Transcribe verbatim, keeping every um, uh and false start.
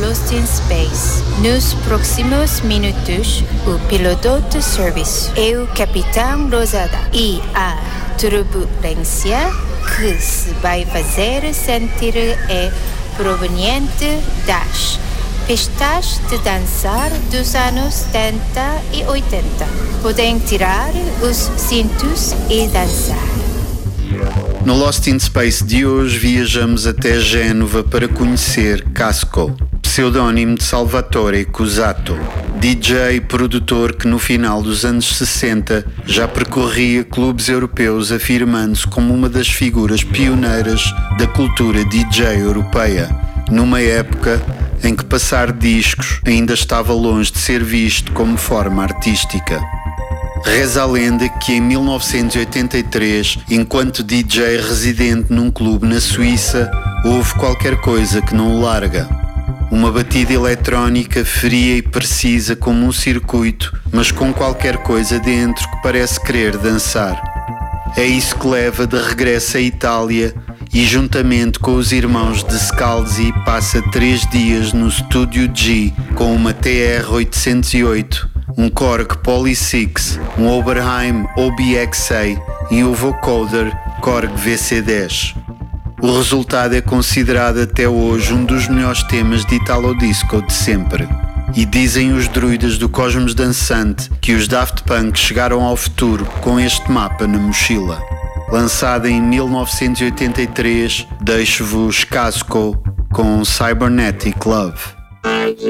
Lost in Space. Nos próximos minutos, o piloto de serviço é o Capitão Rosada e a turbulência que se vai fazer sentir é proveniente das pistas de dançar dos anos setenta e oitenta. Podem tirar os cintos e dançar. No Lost in Space de hoje viajamos até Génova para conhecer Casco, pseudónimo de Salvatore Cusato, D J e produtor que no final dos anos sessenta já percorria clubes europeus afirmando-se como uma das figuras pioneiras da cultura D J europeia, numa época em que passar discos ainda estava longe de ser visto como forma artística. Reza a lenda que em mil novecentos e oitenta e três, enquanto D J residente num clube na Suíça, houve qualquer coisa que não o larga. Uma batida eletrónica fria e precisa como um circuito, mas com qualquer coisa dentro que parece querer dançar. É isso que leva de regresso à Itália e, juntamente com os irmãos de Scalzi, passa três dias no Studio G com uma T R oitocentos e oito, um Korg Poly seis, um Oberheim O B X A e um vocoder Korg V C dez. O resultado é considerado até hoje um dos melhores temas de Italo Disco de sempre. E dizem os druidas do Cosmos Dançante que os Daft Punk chegaram ao futuro com este mapa na mochila. Lançado em mil novecentos e oitenta e três, deixo-vos Casco com Cybernetic Love.